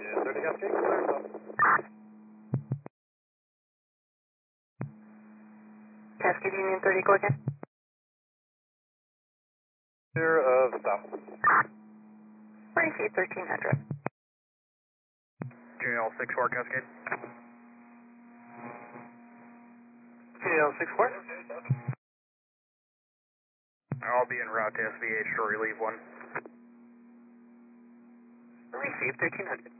30 Cascade, clear stop. Cascade Union 30, go again. Clear of stop. Receive 1300. JL 64 Cascade. JL 64. I'll be en route to SVH to relieve one. Receive 1300.